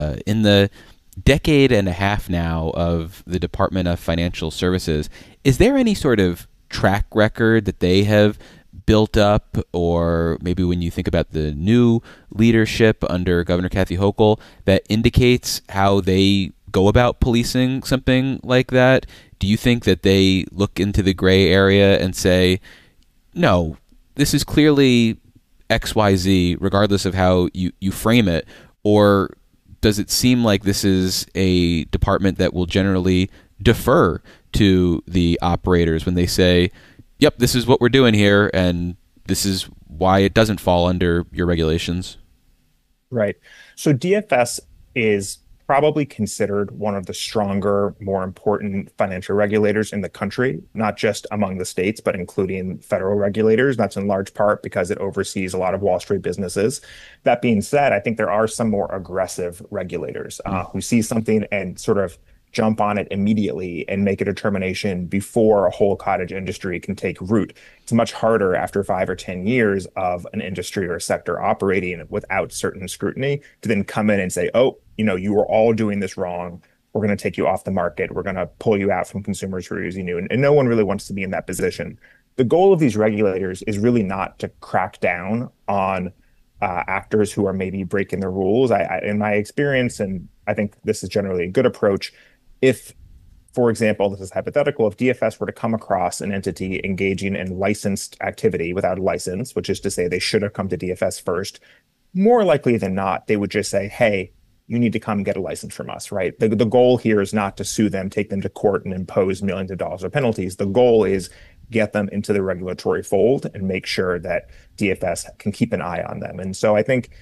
In the decade and a half now of the Department of Financial Services, is there any sort of track record that they have built up, or maybe when you think about the new leadership under Governor Kathy Hochul, that indicates how they go about policing something like that? Do you think that they look into the gray area and say, no, this is clearly XYZ, regardless of how you frame it? Or does it seem like this is a department that will generally defer to the operators when they say, yep, this is what we're doing here, and this is why it doesn't fall under your regulations? Right. So DFS is probably considered one of the stronger, more important financial regulators in the country, not just among the states, but including federal regulators. That's in large part because it oversees a lot of Wall Street businesses. That being said, I think there are some more aggressive regulators who see something and sort of jump on it immediately and make a determination before a whole cottage industry can take root. It's much harder after 5 or 10 years of an industry or a sector operating without certain scrutiny to then come in and say, oh, you are all doing this wrong. We're going to take you off the market. We're going to pull you out from consumers who are using you. And no one really wants to be in that position. The goal of these regulators is really not to crack down on actors who are maybe breaking the rules. In my experience, and I think this is generally a good approach, if, for example, this is hypothetical, if DFS were to come across an entity engaging in licensed activity without a license, which is to say they should have come to DFS first, more likely than not, they would just say, hey, you need to come get a license from us, right? The goal here is not to sue them, take them to court, and impose millions of dollars of penalties. The goal is get them into the regulatory fold and make sure that DFS can keep an eye on them. And so I think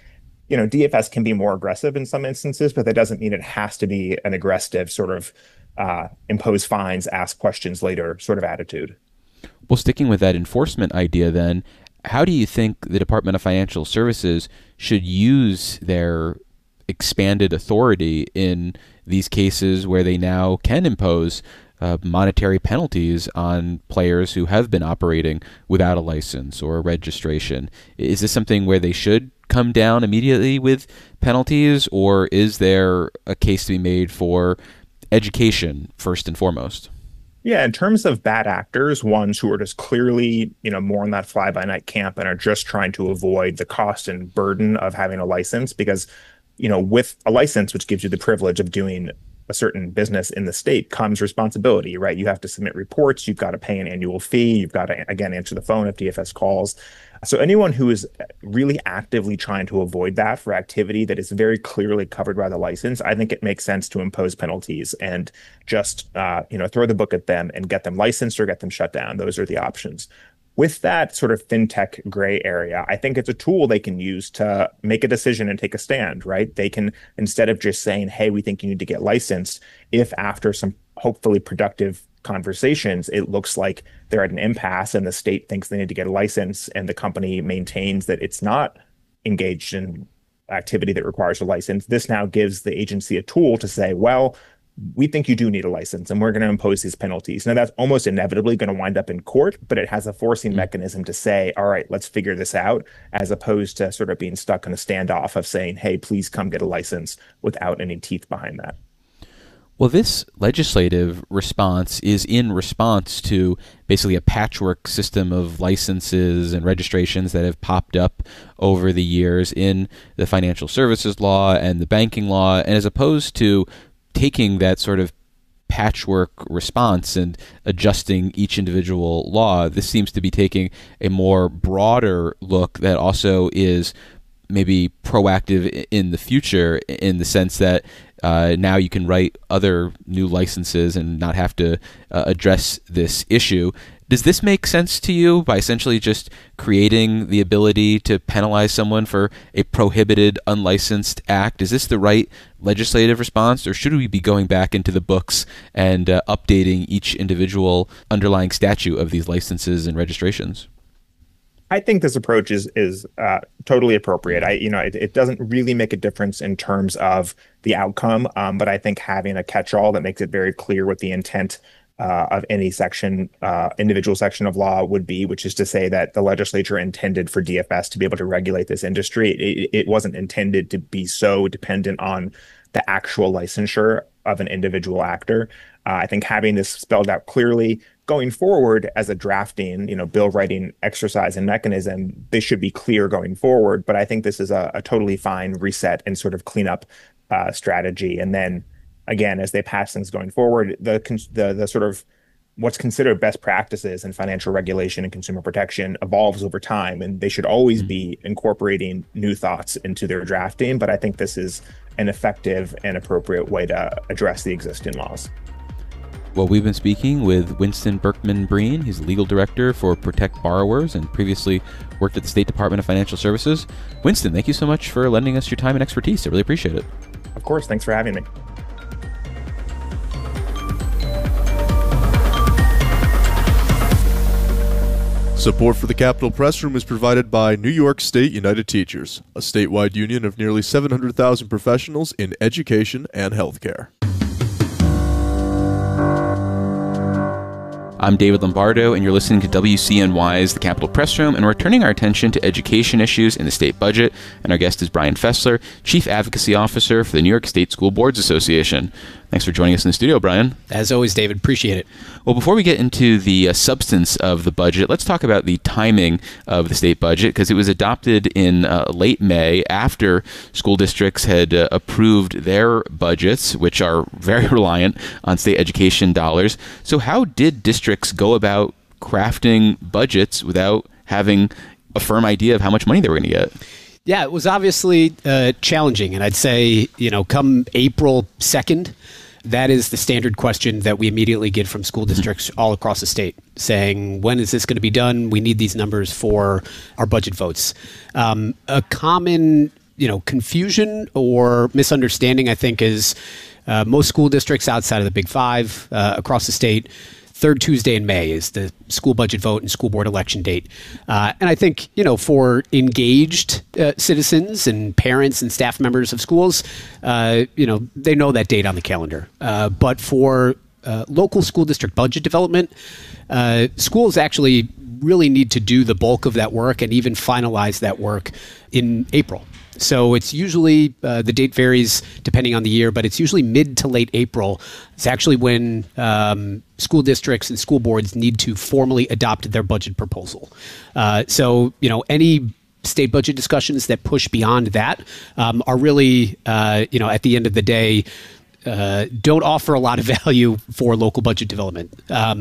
DFS can be more aggressive in some instances, but that doesn't mean it has to be an aggressive sort of impose fines, ask questions later sort of attitude. Well, sticking with that enforcement idea then, how do you think the Department of Financial Services should use their expanded authority in these cases where they now can impose monetary penalties on players who have been operating without a license or a registration? Is this something where they should come down immediately with penalties, or is there a case to be made for education first and foremost? Yeah, in terms of bad actors, ones who are just clearly, more in that fly-by-night camp and are just trying to avoid the cost and burden of having a license, because, with a license, which gives you the privilege of doing a certain business in the state, comes responsibility, right? You have to submit reports, you've got to pay an annual fee, you've got to, again, answer the phone if DFS calls. So anyone who is really actively trying to avoid that for activity that is very clearly covered by the license, I think it makes sense to impose penalties and just, throw the book at them and get them licensed or get them shut down. Those are the options. With that sort of fintech gray area, I think it's a tool they can use to make a decision and take a stand, right? They can, instead of just saying, hey, we think you need to get licensed, if after some hopefully productive conversations, it looks like they're at an impasse and the state thinks they need to get a license and the company maintains that it's not engaged in activity that requires a license, this now gives the agency a tool to say, well, we think you do need a license and we're going to impose these penalties. Now, that's almost inevitably going to wind up in court, but it has a forcing mechanism to say, all right, let's figure this out, as opposed to sort of being stuck in a standoff of saying, hey, please come get a license without any teeth behind that. Well, this legislative response is in response to basically a patchwork system of licenses and registrations that have popped up over the years in the financial services law and the banking law, and as opposed to taking that sort of patchwork response and adjusting each individual law, this seems to be taking a more broader look that also is maybe proactive in the future, in the sense that now you can write other new licenses and not have to address this issue. Does this make sense to you, by essentially just creating the ability to penalize someone for a prohibited, unlicensed act? Is this the right legislative response, or should we be going back into the books and updating each individual underlying statute of these licenses and registrations? I think this approach is totally appropriate. It doesn't really make a difference in terms of the outcome, but I think having a catch-all that makes it very clear what the intent of any section, individual section of law would be, which is to say that the legislature intended for DFS to be able to regulate this industry. It wasn't intended to be so dependent on the actual licensure of an individual actor. I think having this spelled out clearly going forward as a drafting, bill writing exercise and mechanism, this should be clear going forward. But I think this is a totally fine reset and sort of cleanup strategy. And then again, as they pass things going forward, the sort of what's considered best practices in financial regulation and consumer protection evolves over time, and they should always be incorporating new thoughts into their drafting. But I think this is an effective and appropriate way to address the existing laws. Well, we've been speaking with Winston Berkman-Breen. He's the legal director for Protect Borrowers and previously worked at the State Department of Financial Services. Winston, thank you so much for lending us your time and expertise. I really appreciate it. Of course. Thanks for having me. Support for the Capitol Press Room is provided by New York State United Teachers, a statewide union of nearly 700,000 professionals in education and healthcare. I'm David Lombardo, and you're listening to WCNY's The Capitol Press Room, and we're turning our attention to education issues in the state budget, and our guest is Brian Fessler, Chief Advocacy Officer for the New York State School Boards Association. Thanks for joining us in the studio, Brian. As always, David. Appreciate it. Well, before we get into the substance of the budget, let's talk about the timing of the state budget, because it was adopted in late May after school districts had approved their budgets, which are very reliant on state education dollars. So how did districts go about crafting budgets without having a firm idea of how much money they were going to get? Yeah, it was obviously challenging. And I'd say, come April 2nd, that is the standard question that we immediately get from school districts all across the state, saying, when is this going to be done? We need these numbers for our budget votes. A common, confusion or misunderstanding, I think, is most school districts outside of the Big Five across the state, third Tuesday in May is the school budget vote and school board election date. And I think, for engaged citizens and parents and staff members of schools, they know that date on the calendar. But for local school district budget development, schools actually really need to do the bulk of that work and even finalize that work in April. So it's usually, the date varies depending on the year, but it's usually mid to late April. It's actually when school districts and school boards need to formally adopt their budget proposal. So, any state budget discussions that push beyond that are really, at the end of the day, don't offer a lot of value for local budget development.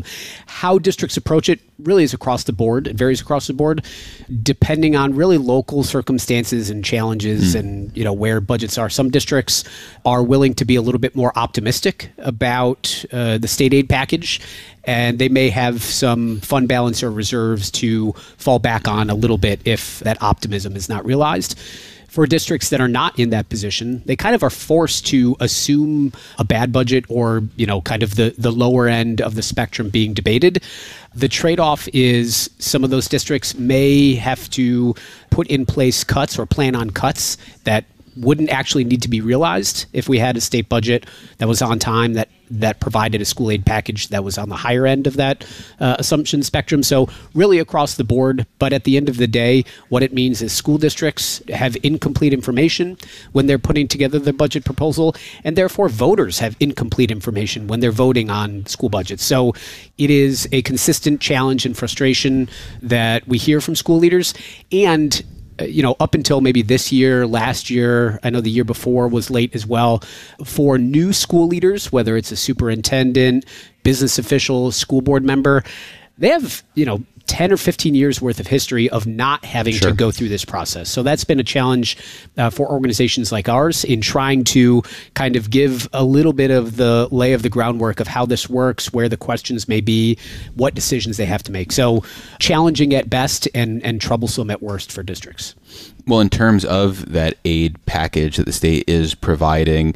How districts approach it really is across the board. It varies across the board, depending on really local circumstances and challenges and, where budgets are. Some districts are willing to be a little bit more optimistic about the state aid package, and they may have some fund balance or reserves to fall back on a little bit if that optimism is not realized. For districts that are not in that position, they kind of are forced to assume a bad budget or, kind of the lower end of the spectrum being debated. The trade-off is some of those districts may have to put in place cuts or plan on cuts that wouldn't actually need to be realized if we had a state budget that was on time, that provided a school aid package that was on the higher end of that assumption spectrum. So really across the board. But at the end of the day, what it means is school districts have incomplete information when they're putting together their budget proposal, and therefore voters have incomplete information when they're voting on school budgets. So it is a consistent challenge and frustration that we hear from school leaders. And up until maybe this year, last year, I know the year before was late as well, for new school leaders, whether it's a superintendent, business official, school board member, they have, 10 or 15 years worth of history of not having to go through this process. So that's been a challenge for organizations like ours in trying to kind of give a little bit of the lay of the groundwork of how this works, where the questions may be, what decisions they have to make. So challenging at best and troublesome at worst for districts. Well, in terms of that aid package that the state is providing,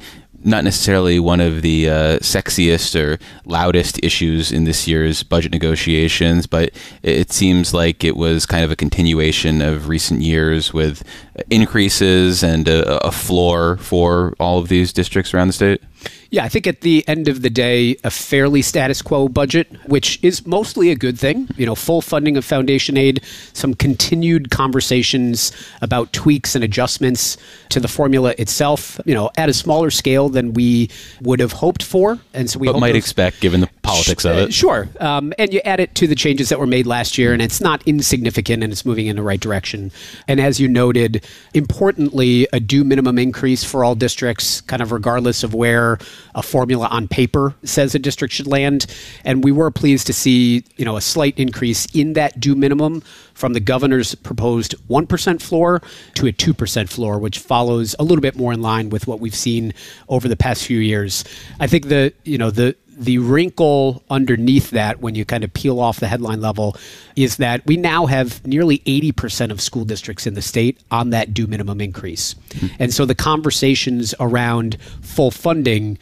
not necessarily one of the sexiest or loudest issues in this year's budget negotiations, but it seems like it was kind of a continuation of recent years with increases and a floor for all of these districts around the state. Yeah, I think at the end of the day, a fairly status quo budget, which is mostly a good thing. Full funding of foundation aid, some continued conversations about tweaks and adjustments to the formula itself, at a smaller scale than we would have hoped for. And so we might expect, given the politics of it. Sure. And you add it to the changes that were made last year, and it's not insignificant, and it's moving in the right direction. And as you noted, importantly, a due minimum increase for all districts, kind of regardless of where a formula on paper says a district should land. And we were pleased to see, a slight increase in that due minimum from the governor's proposed 1% floor to a 2% floor, which follows a little bit more in line with what we've seen over the past few years. I think the wrinkle underneath that, when you kind of peel off the headline level, is that we now have nearly 80% of school districts in the state on that due minimum increase. And so the conversations around full funding,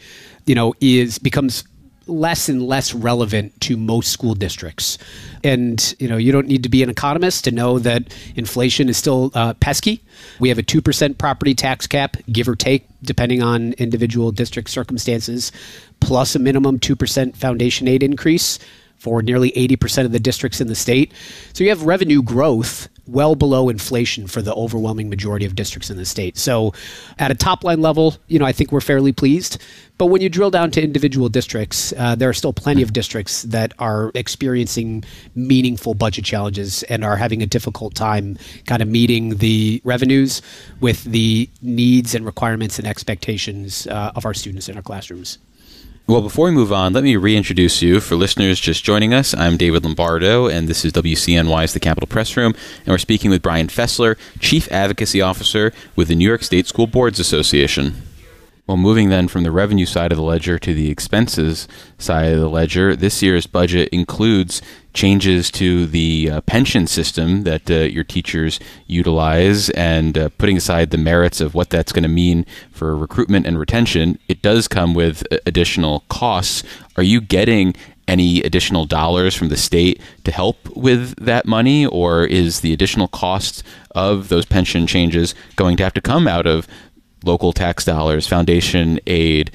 becomes less and less relevant to most school districts. And, you don't need to be an economist to know that inflation is still pesky. We have a 2% property tax cap, give or take, depending on individual district circumstances, plus a minimum 2% foundation aid increase for nearly 80% of the districts in the state. So you have revenue growth well below inflation for the overwhelming majority of districts in the state. So at a top line level, I think we're fairly pleased. But when you drill down to individual districts, there are still plenty of districts that are experiencing meaningful budget challenges and are having a difficult time kind of meeting the revenues with the needs and requirements and expectations of our students in our classrooms. Well, before we move on, let me reintroduce you. For listeners just joining us, I'm David Lombardo, and this is WCNY's The Capitol Press Room, and we're speaking with Brian Fessler, Chief Advocacy Officer with the New York State School Boards Association. Well, moving then from the revenue side of the ledger to the expenses side of the ledger, this year's budget includes changes to the pension system that your teachers utilize, and putting aside the merits of what that's going to mean for recruitment and retention, it does come with additional costs. Are you getting any additional dollars from the state to help with that money, or is the additional cost of those pension changes going to have to come out of local tax dollars, foundation aid,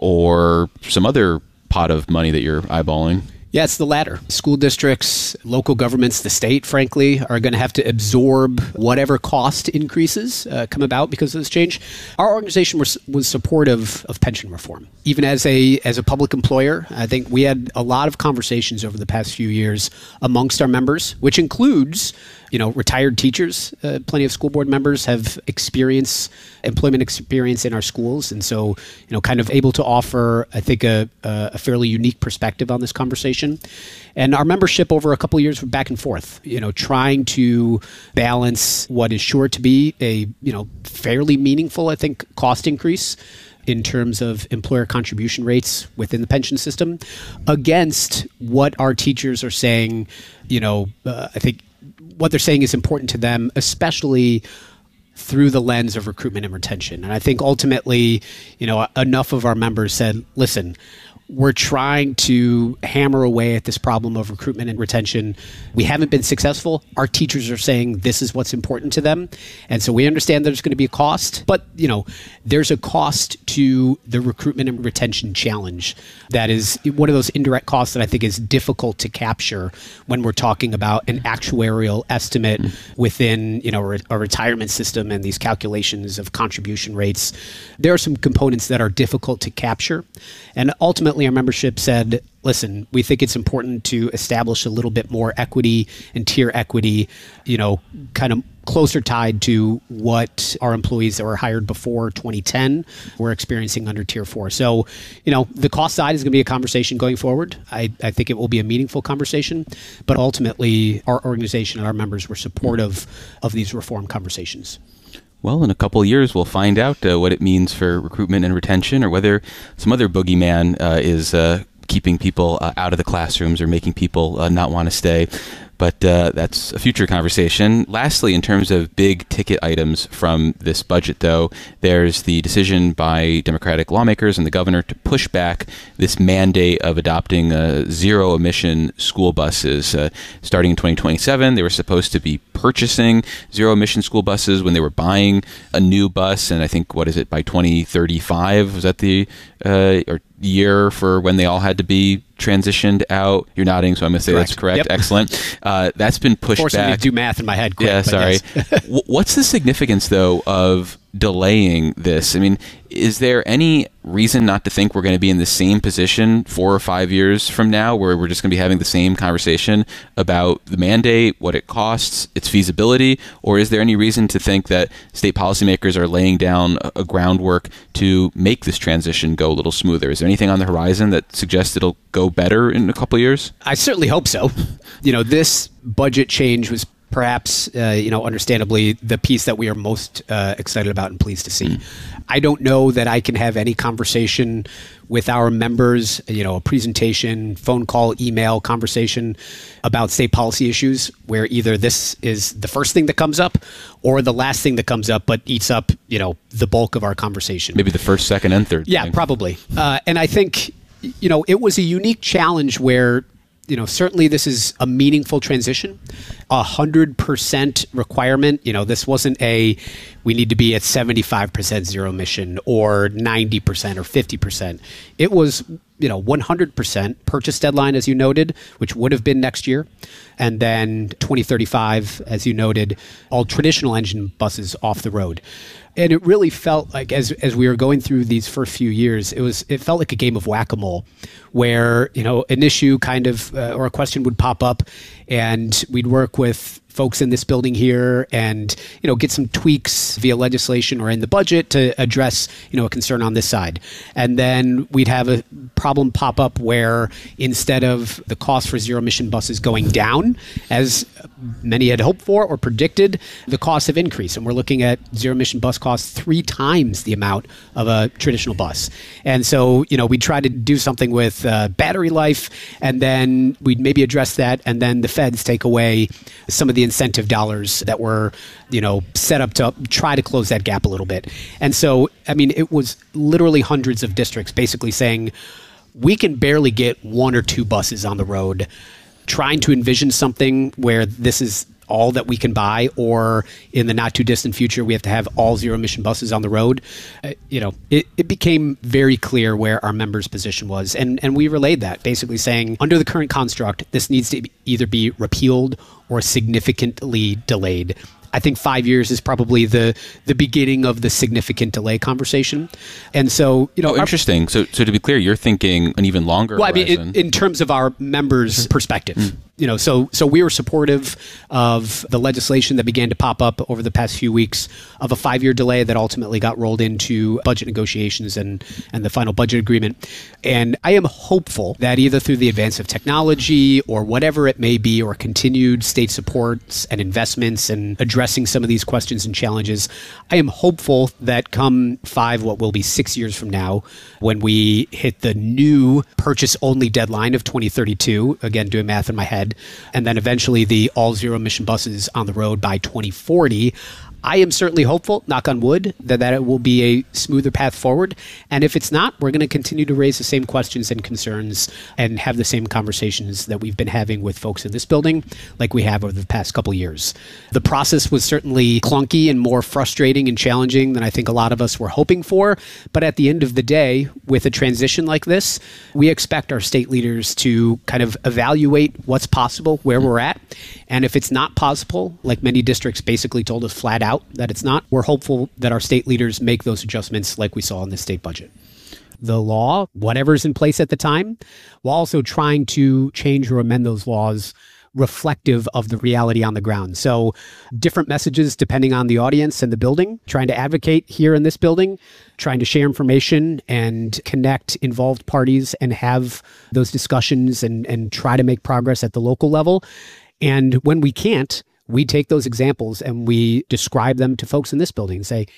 or some other pot of money that you're eyeballing? Yeah, it's the latter. School districts, local governments, the state, frankly, are going to have to absorb whatever cost increases come about because of this change. Our organization was supportive of pension reform. Even as a public employer, I think we had a lot of conversations over the past few years amongst our members, which includes retired teachers. Plenty of school board members have employment experience in our schools. And so, kind of able to offer, I think, a fairly unique perspective on this conversation. And our membership over a couple of years were back and forth, trying to balance what is sure to be a, fairly meaningful, I think, cost increase in terms of employer contribution rates within the pension system against what our teachers are saying. I think what they're saying is important to them, especially through the lens of recruitment and retention. And I think ultimately, enough of our members said, listen, we're trying to hammer away at this problem of recruitment and retention. We haven't been successful. Our teachers are saying this is what's important to them. And so we understand there's going to be a cost, but there's a cost to the recruitment and retention challenge. That is one of those indirect costs that I think is difficult to capture when we're talking about an actuarial estimate within, a retirement system and these calculations of contribution rates. There are some components that are difficult to capture. And ultimately, our membership said, listen, we think it's important to establish a little bit more equity and tier equity, kind of closer tied to what our employees that were hired before 2010 were experiencing under Tier 4. So, the cost side is going to be a conversation going forward. I think it will be a meaningful conversation, but ultimately our organization and our members were supportive of these reform conversations. Well, in a couple of years, we'll find out what it means for recruitment and retention, or whether some other boogeyman is keeping people out of the classrooms or making people not want to stay. But that's a future conversation. Lastly, in terms of big ticket items from this budget, though, there's the decision by Democratic lawmakers and the governor to push back this mandate of adopting zero-emission school buses. Starting in 2027, they were supposed to be purchasing zero-emission school buses when they were buying a new bus, and I think, what is it, by 2035? Was that the or year for when they all had to be transitioned out? You're nodding, so I'm going to say Correct. that's correct. Yep. Excellent. That's been pushed Forcing me back. to do math in my head quick. Yeah, but sorry. yes. What's the significance, though, of delaying this? I mean, is there any reason not to think we're going to be in the same position 4 or 5 years from now, where we're just going to be having the same conversation about the mandate, what it costs, its feasibility? Or is there any reason to think that state policymakers are laying down a groundwork to make this transition go a little smoother? Is there anything on the horizon that suggests it'll go better in a couple of years? I certainly hope so. This budget change was perhaps, understandably, the piece that we are most excited about and pleased to see. I don't know that I can have any conversation with our members, a presentation, phone call, email conversation about state policy issues where either this is the first thing that comes up or the last thing that comes up, but eats up, the bulk of our conversation. Maybe the first, second, and third. Yeah, thing. Probably. And I think, it was a unique challenge where certainly this is a meaningful transition, 100% requirement. This wasn't we need to be at 75% zero emission or 90% or 50%. It was, 100% purchase deadline, as you noted, which would have been next year. And then 2035, as you noted, all traditional engine buses off the road. And it really felt like as we were going through these first few years, it felt like a game of whack-a-mole where, an issue kind of or a question would pop up and we'd work with folks in this building here and, get some tweaks via legislation or in the budget to address, a concern on this side. And then we'd have a problem pop up where instead of the cost for zero emission buses going down, as many had hoped for or predicted, the costs have increased. And we're looking at zero emission bus costs 3 times the amount of a traditional bus. And so, we try to do something with battery life, and then we'd maybe address that, and then the feds take away some of the incentive dollars that were, set up to try to close that gap a little bit. And so, it was literally hundreds of districts basically saying, we can barely get 1 or 2 buses on the road, trying to envision something where this is all that we can buy, or in the not too distant future, we have to have all zero emission buses on the road. It became very clear where our members' position was. And we relayed that, basically saying, under the current construct, this needs to either be repealed or significantly delayed. I think 5 years is probably the beginning of the significant delay conversation. And so, interesting. So to be clear, you're thinking an even longer horizon. In terms of our members' perspective. So we were supportive of the legislation that began to pop up over the past few weeks of a 5-year delay that ultimately got rolled into budget negotiations and the final budget agreement. And I am hopeful that either through the advance of technology or whatever it may be, or continued state supports and investments and addressing some of these questions and challenges, I am hopeful that come 6 years from now, when we hit the new purchase-only deadline of 2032, again, doing math in my head, and then eventually the all zero emission buses on the road by 2040, I am certainly hopeful, knock on wood, that it will be a smoother path forward. And if it's not, we're going to continue to raise the same questions and concerns and have the same conversations that we've been having with folks in this building, like we have over the past couple years. The process was certainly clunky and more frustrating and challenging than I think a lot of us were hoping for. But at the end of the day, with a transition like this, we expect our state leaders to kind of evaluate what's possible, where we're at. And if it's not possible, like many districts basically told us flat out that it's not, we're hopeful that our state leaders make those adjustments like we saw in the state budget. The law, whatever's in place at the time, while also trying to change or amend those laws reflective of the reality on the ground. So different messages depending on the audience and the building, trying to advocate here in this building, trying to share information and connect involved parties and have those discussions and try to make progress at the local level. And when we can't, we take those examples and we describe them to folks in this building and say,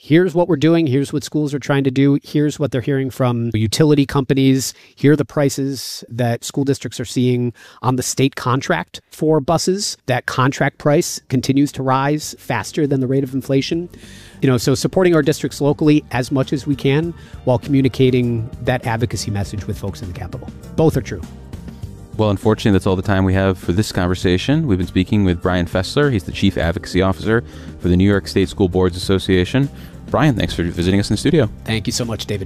here's what we're doing. Here's what schools are trying to do. Here's what they're hearing from utility companies. Here are the prices that school districts are seeing on the state contract for buses. That contract price continues to rise faster than the rate of inflation. So supporting our districts locally as much as we can while communicating that advocacy message with folks in the Capitol. Both are true. Well, unfortunately, that's all the time we have for this conversation. We've been speaking with Brian Fessler. He's the Chief Advocacy Officer for the New York State School Boards Association. Brian, thanks for visiting us in the studio. Thank you so much, David.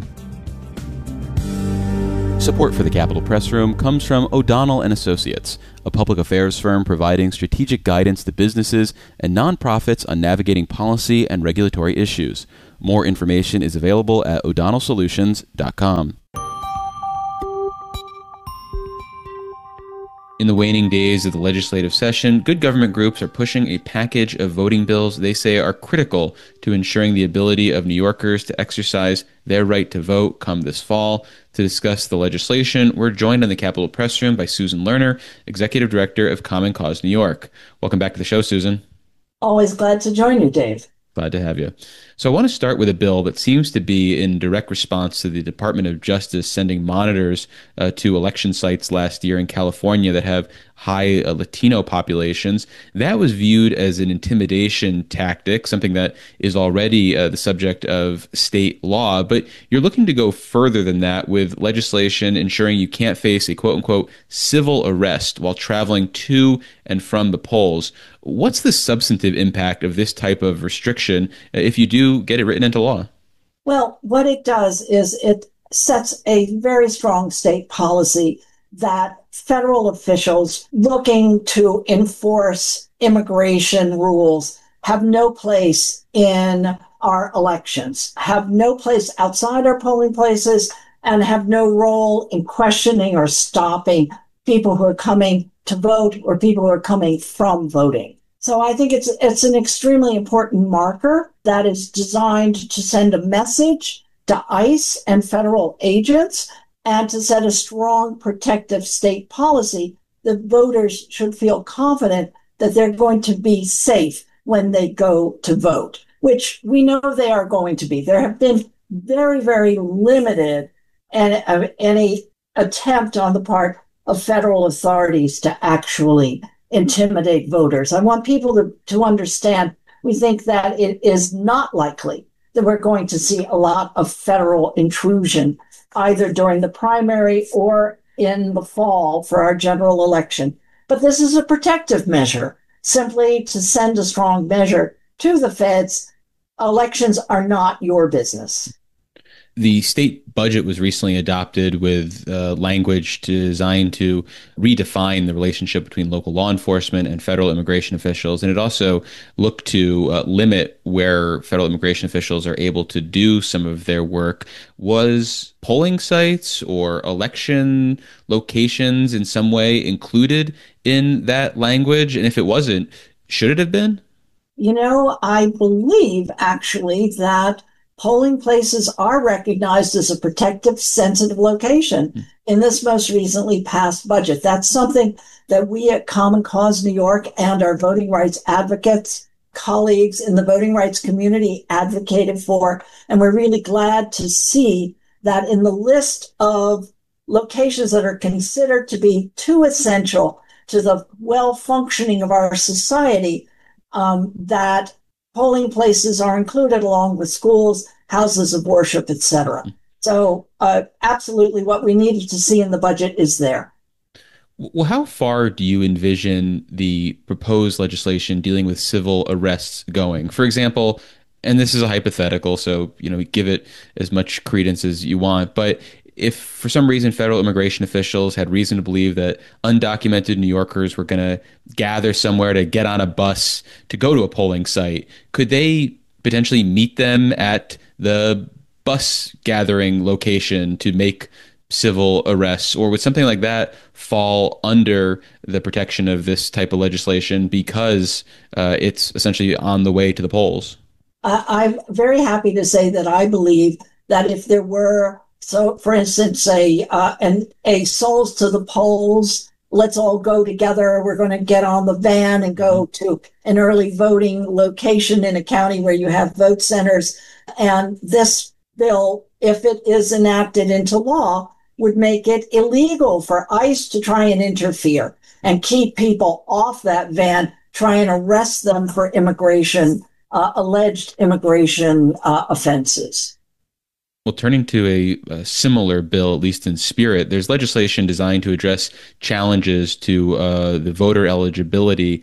Support for the Capitol Press Room comes from O'Donnell & Associates, a public affairs firm providing strategic guidance to businesses and nonprofits on navigating policy and regulatory issues. More information is available at o'donnellsolutions.com. In the waning days of the legislative session, good government groups are pushing a package of voting bills they say are critical to ensuring the ability of New Yorkers to exercise their right to vote come this fall. To discuss the legislation, we're joined in the Capitol Press Room by Susan Lerner, Executive Director of Common Cause New York. Welcome back to the show, Susan. Always glad to join you, Dave. Glad to have you. So I want to start with a bill that seems to be in direct response to the Department of Justice sending monitors to election sites last year in California that have high Latino populations. That was viewed as an intimidation tactic, something that is already the subject of state law. But you're looking to go further than that with legislation ensuring you can't face a quote-unquote civil arrest while traveling to and from the polls. What's the substantive impact of this type of restriction if you do get it written into law? Well, what it does is it sets a very strong state policy that federal officials looking to enforce immigration rules have no place in our elections, have no place outside our polling places, and have no role in questioning or stopping people who are coming to vote or people who are coming from voting. So I think it's an extremely important marker that is designed to send a message to ICE and federal agents and to set a strong protective state policy that voters should feel confident that they're going to be safe when they go to vote, which we know they are going to be. There have been very, very limited and any attempt on the part of federal authorities to actually intimidate voters. I want people to understand we think that it is not likely that we're going to see a lot of federal intrusion either during the primary or in the fall for our general election. But this is a protective measure, simply to send a strong measure to the feds. Elections are not your business. The state budget was recently adopted with language designed to redefine the relationship between local law enforcement and federal immigration officials. And it also looked to limit where federal immigration officials are able to do some of their work. Was polling sites or election locations in some way included in that language? And if it wasn't, should it have been? I believe actually that polling places are recognized as a protective, sensitive location in this most recently passed budget. That's something that we at Common Cause New York and our voting rights advocates, colleagues in the voting rights community advocated for. And we're really glad to see that in the list of locations that are considered to be too essential to the well-functioning of our society, that polling places are included along with schools, houses of worship, etc. So absolutely what we needed to see in the budget is there. Well, how far do you envision the proposed legislation dealing with civil arrests going? For example, and this is a hypothetical, so give it as much credence as you want, but if for some reason federal immigration officials had reason to believe that undocumented New Yorkers were going to gather somewhere to get on a bus to go to a polling site, could they potentially meet them at the bus gathering location to make civil arrests? Or would something like that fall under the protection of this type of legislation because it's essentially on the way to the polls? I'm very happy to say that I believe that if there were, so for instance, a Souls to the Polls let's all go together. We're going to get on the van and go to an early voting location in a county where you have vote centers. And this bill, if it is enacted into law, would make it illegal for ICE to try and interfere and keep people off that van, try and arrest them for alleged immigration offenses. Well, turning to a similar bill, at least in spirit, there's legislation designed to address challenges to the voter eligibility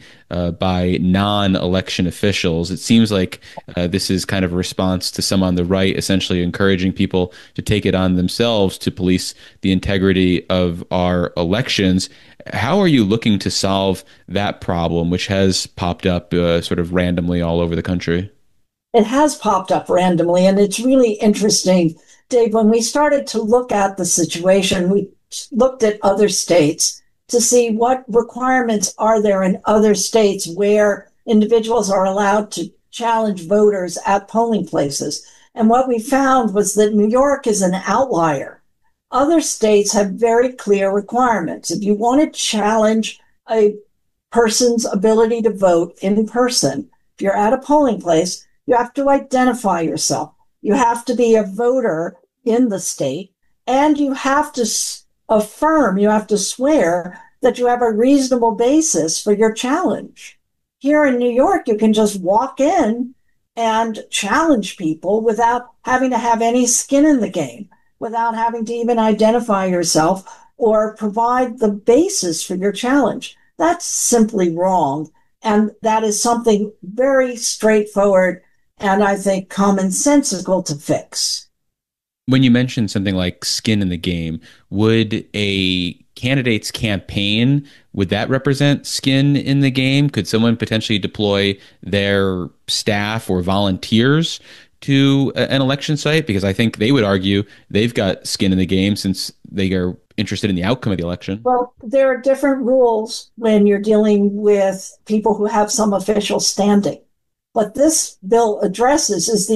by non-election officials. It seems like this is kind of a response to some on the right, essentially encouraging people to take it on themselves to police the integrity of our elections. How are you looking to solve that problem, which has popped up sort of randomly all over the country? It has popped up randomly, and it's really interesting, Dave. When we started to look at the situation, we looked at other states to see what requirements are there in other states where individuals are allowed to challenge voters at polling places. And what we found was that New York is an outlier. Other states have very clear requirements. If you want to challenge a person's ability to vote in person, if you're at a polling place, you have to identify yourself. You have to be a voter in the state, and you have to affirm, you have to swear that you have a reasonable basis for your challenge. Here in New York, you can just walk in and challenge people without having to have any skin in the game, without having to even identify yourself or provide the basis for your challenge. That's simply wrong. And that is something very straightforward and I think commonsensical to fix. When you mentioned something like skin in the game, would a candidate's campaign, would that represent skin in the game? Could someone potentially deploy their staff or volunteers to an election site? Because I think they would argue they've got skin in the game since they are interested in the outcome of the election. Well, there are different rules when you're dealing with people who have some official standing. What this bill addresses is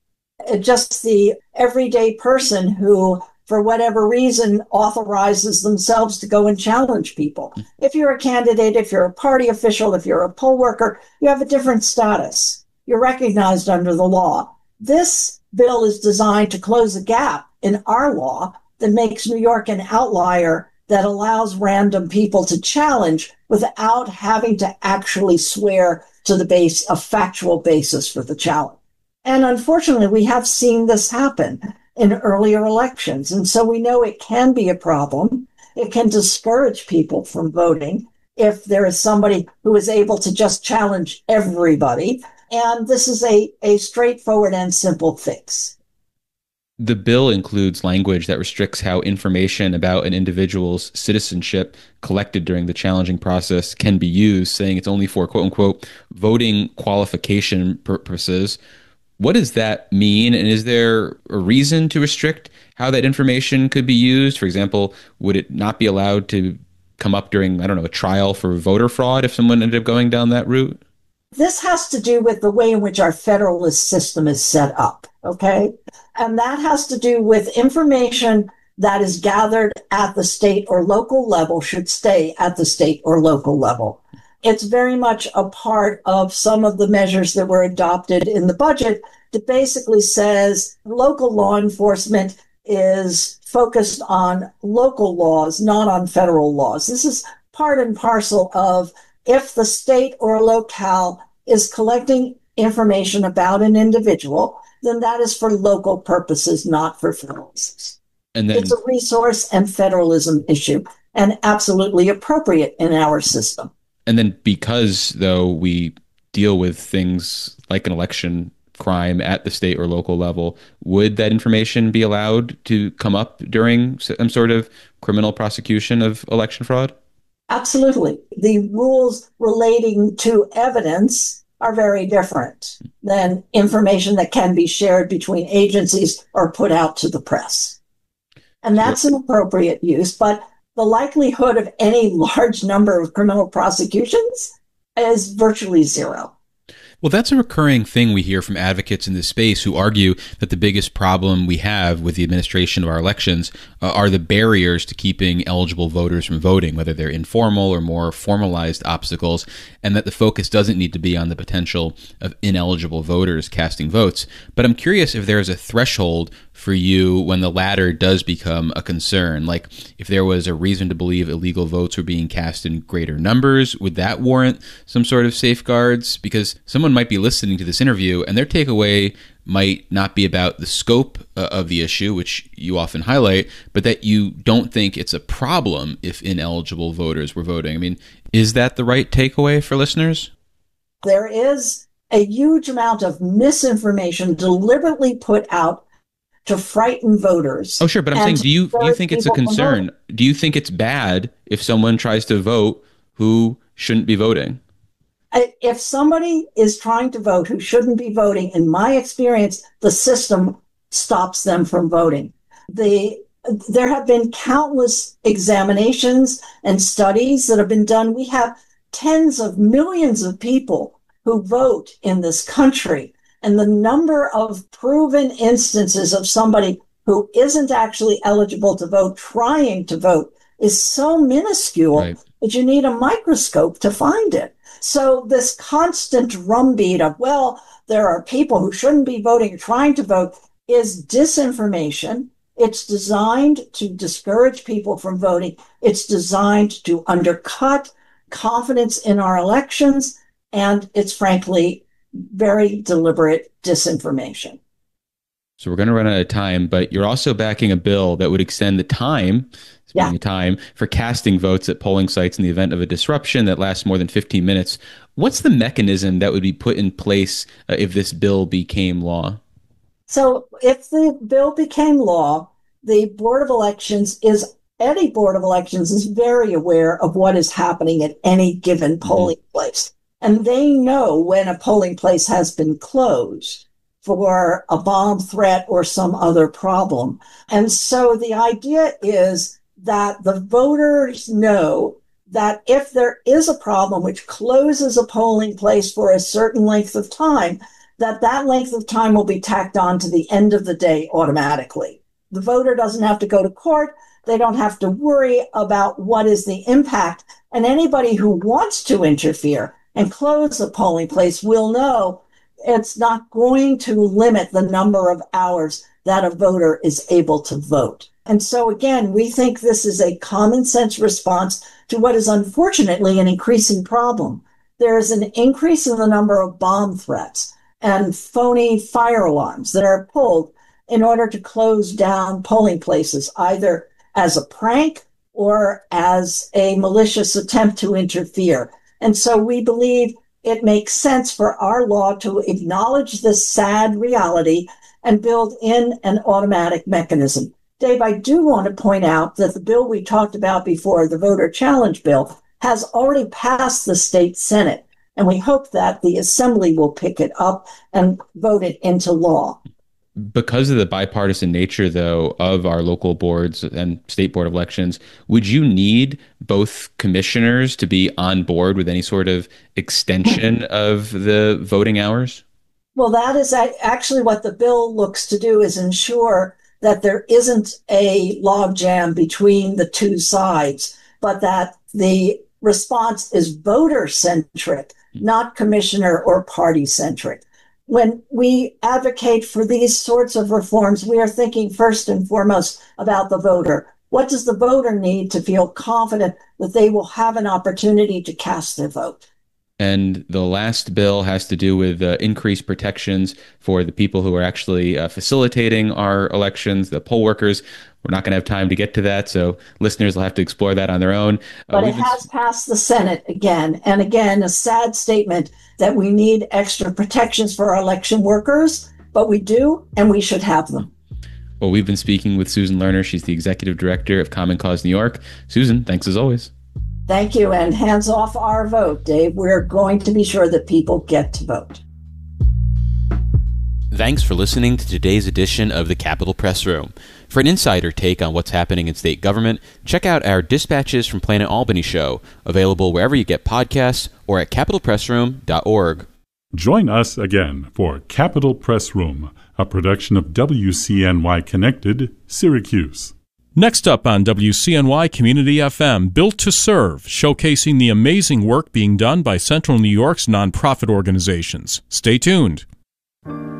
just the everyday person who, for whatever reason, authorizes themselves to go and challenge people. If you're a candidate, if you're a party official, if you're a poll worker, you have a different status. You're recognized under the law. This bill is designed to close a gap in our law that makes New York an outlier that allows random people to challenge without having to actually swear to a factual basis for the challenge. And unfortunately, we have seen this happen in earlier elections. And so we know it can be a problem. It can discourage people from voting if there is somebody who is able to just challenge everybody. And this is a straightforward and simple fix. The bill includes language that restricts how information about an individual's citizenship collected during the challenging process can be used, saying it's only for, quote unquote, voting qualification purposes. What does that mean? And is there a reason to restrict how that information could be used? For example, would it not be allowed to come up during, I don't know, a trial for voter fraud if someone ended up going down that route? This has to do with the way in which our federalist system is set up, okay? And that has to do with information that is gathered at the state or local level should stay at the state or local level. It's very much a part of some of the measures that were adopted in the budget that basically says local law enforcement is focused on local laws, not on federal laws. This is part and parcel of if the state or locale is collecting information about an individual, then that is for local purposes, not for federal purposes. And then, it's a resource and federalism issue and absolutely appropriate in our system. And then because, though, we deal with things like an election crime at the state or local level, would that information be allowed to come up during some sort of criminal prosecution of election fraud? Absolutely. The rules relating to evidence are very different than information that can be shared between agencies or put out to the press. And that's an appropriate use, but the likelihood of any large number of criminal prosecutions is virtually zero. Well, that's a recurring thing we hear from advocates in this space who argue that the biggest problem we have with the administration of our elections are the barriers to keeping eligible voters from voting, whether they're informal or more formalized obstacles, and that the focus doesn't need to be on the potential of ineligible voters casting votes. But I'm curious if there's a threshold for you when the latter does become a concern. Like, if there was a reason to believe illegal votes were being cast in greater numbers, would that warrant some sort of safeguards? Because someone might be listening to this interview and their takeaway might not be about the scope of the issue, which you often highlight, but that you don't think it's a problem if ineligible voters were voting. I mean, is that the right takeaway for listeners? There is a huge amount of misinformation deliberately put out to frighten voters. Oh, sure. But I'm saying, do you think it's a concern? Do you think it's bad if someone tries to vote who shouldn't be voting? If somebody is trying to vote who shouldn't be voting, in my experience, the system stops them from voting. There have been countless examinations and studies that have been done. We have tens of millions of people who vote in this country. And the number of proven instances of somebody who isn't actually eligible to vote trying to vote is so minuscule that you need a microscope to find it. So this constant drumbeat of, well, there are people who shouldn't be voting trying to vote is disinformation. It's designed to discourage people from voting. It's designed to undercut confidence in our elections. And it's frankly very deliberate disinformation. So we're going to run out of time, but you're also backing a bill that would extend the time, time for casting votes at polling sites in the event of a disruption that lasts more than 15 minutes. What's the mechanism that would be put in place if this bill became law? So if the bill became law, the Board of Elections any Board of Elections is very aware of what is happening at any given polling place. And they know when a polling place has been closed for a bomb threat or some other problem. And so the idea is that the voters know that if there is a problem which closes a polling place for a certain length of time, that length of time will be tacked on to the end of the day automatically. The voter doesn't have to go to court. They don't have to worry about what is the impact. And anybody who wants to interfere and close a polling place will know it's not going to limit the number of hours that a voter is able to vote. And so again, we think this is a common sense response to what is unfortunately an increasing problem. There is an increase in the number of bomb threats and phony fire alarms that are pulled in order to close down polling places, either as a prank or as a malicious attempt to interfere. And so we believe it makes sense for our law to acknowledge this sad reality and build in an automatic mechanism. Dave, I do want to point out that the bill we talked about before, the voter challenge bill, has already passed the state Senate. And we hope that the Assembly will pick it up and vote it into law. Because of the bipartisan nature, though, of our local boards and state board of elections, would you need both commissioners to be on board with any sort of extension of the voting hours? Well, that is actually what the bill looks to do, is ensure that there isn't a logjam between the two sides, but that the response is voter-centric, not commissioner or party-centric. When we advocate for these sorts of reforms, we are thinking first and foremost about the voter. What does the voter need to feel confident that they will have an opportunity to cast their vote? And the last bill has to do with increased protections for the people who are actually facilitating our elections, the poll workers. We're not going to have time to get to that, so listeners will have to explore that on their own. But it has passed the Senate again. And again, a sad statement that we need extra protections for our election workers, but we do, and we should have them. Well, we've been speaking with Susan Lerner. She's the executive director of Common Cause New York. Susan, thanks as always. Thank you, and hands off our vote, Dave. We're going to be sure that people get to vote. Thanks for listening to today's edition of the Capitol Press Room. For an insider take on what's happening in state government, check out our Dispatches from Planet Albany show, available wherever you get podcasts or at capitolpressroom.org. Join us again for Capitol Press Room, a production of WCNY Connected, Syracuse. Next up on WCNY Community FM, Built to Serve, showcasing the amazing work being done by Central New York's nonprofit organizations. Stay tuned.